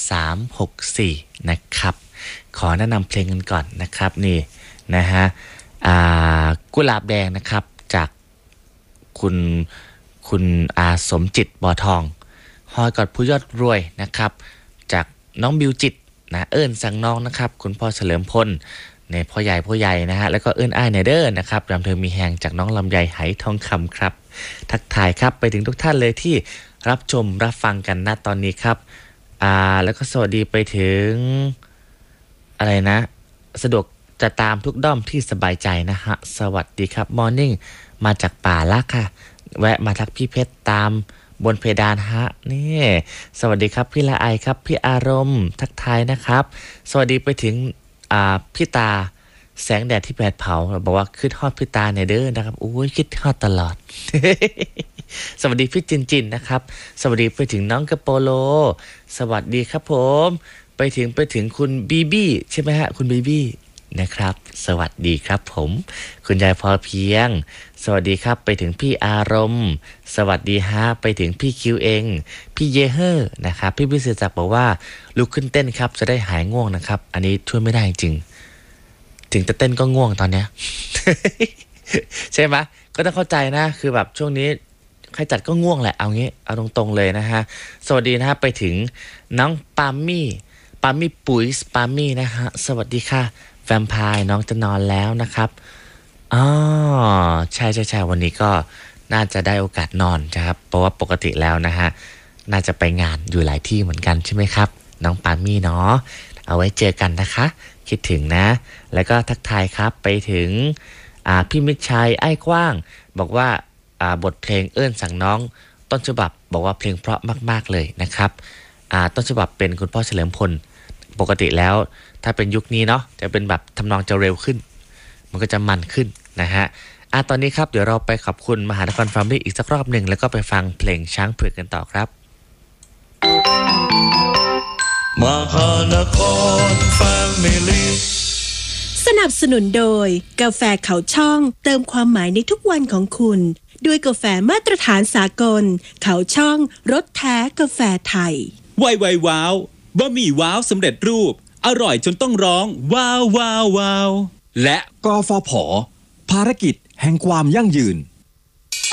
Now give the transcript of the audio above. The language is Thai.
364นะครับขอแนะนำเพลงกันก่อนนะครับนี่นะฮะกุหลาบแดงนะครับจากคุณอาสมจิตบ่อทองฮอยกอดผู้ยอดรวยนะครับจากน้องบิวจิตนะเอิ้นสั่งน้องนะครับคุณพ่อเฉลิมพลในพ่อใหญ่นะฮะแล้วก็เอิ้นอ้ายเนเดอร์นะครับรำเธอมีแหงจากน้องลำไยไหทองคำครับทักทายครับไปถึงทุกท่านเลยที่รับชมรับฟังกันณตอนนี้ครับแล้วก็สวัสดีไปถึงอะไรนะสะดวกจะตามทุกด้อมที่สบายใจนะฮะสวัสดีครับมอร์นิ่งมาจากป่าละค่ะแวะมาทักพี่เพชรตามบนเพดานฮะนี่สวัสดีครับพี่ละไอครับพี่อารมณ์ทักทายนะครับสวัสดีไปถึงพี่ตาแสงแดดที่แผดเผาบอกว่าคิดฮอดพี่ตาเนี่ยเด้อนะครับอุ้ยคิดฮอดตลอด สวัสดีพี่จินนะครับสวัสดีไปถึงน้องกระโปโลสวัสดีครับผมไปถึงคุณบีบี้ใช่ไหมฮะคุณบีบี้นะครับสวัสดีครับผมคุณยายพอเพียงสวัสดีครับไปถึงพี่อารมณ์สวัสดีฮะไปถึงพี่คิวเองพี่เยเฮอร์นะครับพี่วิเศษศักดิ์บอกว่าลุกขึ้นเต้นครับจะได้หายง่วงนะครับอันนี้ช่วยไม่ได้จริงถึงจะเต้นก็ง่วงตอนเนี้ย ใช่ไหมก็ต้องเข้าใจนะคือแบบช่วงนี้ใครจัดก็ง่วงแหละเอางี้เอาตรงๆเลยนะฮะสวัสดีนะฮะไปถึงน้องปามี่ปุ๋ยปามี่นะฮะสวัสดีค่ะแวมไพร์น้องจะนอนแล้วนะครับอ๋อใช่วันนี้ก็น่าจะได้โอกาสนอนนะครับเพราะว่าปกติแล้วนะฮะน่าจะไปงานอยู่หลายที่เหมือนกันใช่ไหมครับน้องปามี่เนาะเอาไว้เจอกันนะคะคิดถึงนะแล้วก็ทักทายครับไปถึงพี่มิตรชัยไอ้กว้างบอกว่าบทเพลงเอื้อนสั่งน้องต้นฉบับบอกว่าเพลงเพราะมากๆเลยนะครับต้นฉบับเป็นคุณพ่อเฉลิมพลปกติแล้วถ้าเป็นยุคนี้เนาะจะเป็นแบบทำนองจะเร็วขึ้นมันก็จะมันขึ้นนะฮะตอนนี้ครับเดี๋ยวเราไปขอบคุณมหานครฟาร์มลี่อีกสักรอบหนึ่งแล้วก็ไปฟังเพลงช้างเผือกกันต่อครับมหานครแฟมิลี่สนับสนุนโดยกาแฟเขาช่องเติมความหมายในทุกวันของคุณด้วยกาแฟมาตรฐานสากลเขาช่องรสแท้กาแฟไทยไวว้าวบะหมี่ว้าวสำเร็จรูปอร่อยจนต้องร้องว้าวและกฟผ.ภารกิจแห่งความยั่งยืน